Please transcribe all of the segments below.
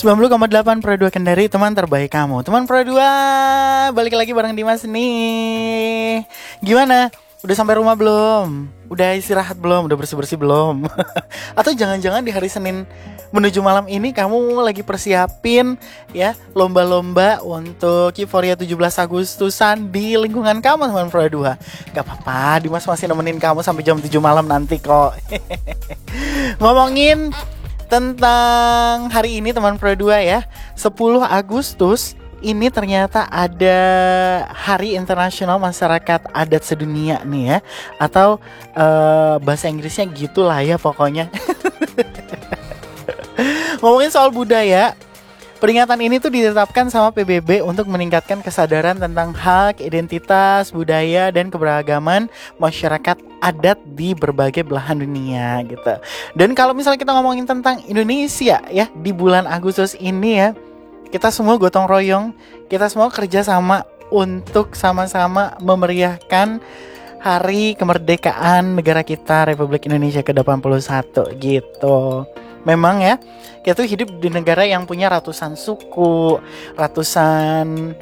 90,8 Pro 2 Kendari, teman terbaik kamu. Teman Pro 2, balik lagi bareng Dimas nih. Gimana? Udah sampai rumah belum? Udah istirahat belum? Udah bersih-bersih belum? Atau jangan-jangan di hari Senin menuju malam ini kamu lagi persiapin ya lomba-lomba untuk Euforia 17 Agustusan di lingkungan kamu, teman Pro 2. Gak apa-apa, Dimas masih nemenin kamu sampai jam 7 malam nanti kok. Ngomongin tentang hari ini, teman Pro 2 ya, 10 Agustus ini ternyata ada Hari Internasional Masyarakat Adat Sedunia nih ya. Atau bahasa Inggrisnya gitulah ya pokoknya. Ngomongin soal budaya, peringatan ini tuh ditetapkan sama PBB untuk meningkatkan kesadaran tentang hak, identitas, budaya, dan keberagaman masyarakat adat di berbagai belahan dunia gitu. Dan kalau misalnya kita ngomongin tentang Indonesia ya, di bulan Agustus ini ya, kita semua gotong royong, kita semua kerja sama untuk sama-sama memeriahkan Hari Kemerdekaan negara kita, Republik Indonesia ke-81 gitu. Memang ya, kita tuh hidup di negara yang punya ratusan suku, ratusan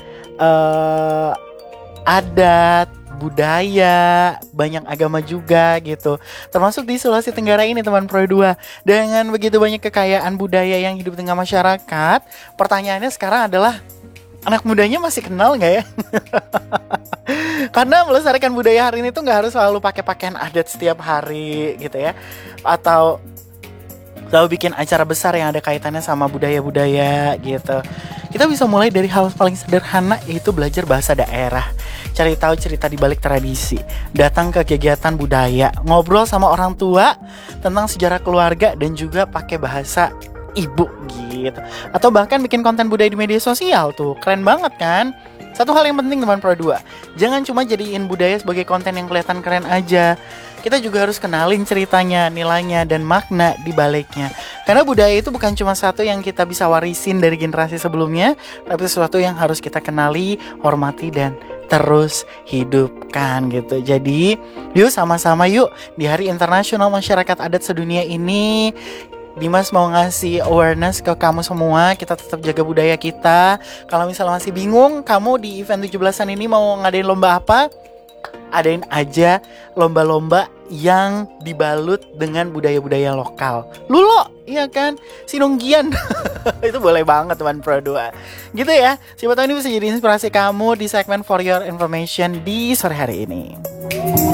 adat, budaya, banyak agama juga gitu. Termasuk di Sulawesi Tenggara ini, teman Pro 2. Dengan begitu banyak kekayaan budaya yang hidup di tengah masyarakat, pertanyaannya sekarang adalah, anak mudanya masih kenal nggak ya? Karena melestarikan budaya hari ini tuh nggak harus selalu pakai pakaian adat setiap hari gitu ya, atau selalu bikin acara besar yang ada kaitannya sama budaya-budaya gitu. Kita bisa mulai dari hal paling sederhana, yaitu belajar bahasa daerah, cari tahu cerita di balik tradisi, datang ke kegiatan budaya, ngobrol sama orang tua tentang sejarah keluarga, dan juga pakai bahasa ibu gitu. Atau bahkan bikin konten budaya di media sosial tuh, keren banget kan? Satu hal yang penting, teman Pro 2, jangan cuma jadiin budaya sebagai konten yang kelihatan keren aja. Kita juga harus kenalin ceritanya, nilainya, dan makna di baliknya. Karena budaya itu bukan cuma satu yang kita bisa warisin dari generasi sebelumnya, tapi sesuatu yang harus kita kenali, hormati, dan terus hidupkan gitu. Jadi yuk sama-sama yuk di Hari Internasional Masyarakat Adat Sedunia ini, Dimas mau ngasih awareness ke kamu semua. Kita tetap jaga budaya kita. Kalau misalnya masih bingung kamu di event 17-an ini mau ngadain lomba apa, adain aja lomba-lomba yang dibalut dengan budaya-budaya lokal. Lulo, iya kan? Sinonggian. Itu boleh banget, teman Pro 2. Gitu ya. Siapa tahu ini bisa jadi inspirasi kamu di segmen For Your Information di sore hari ini.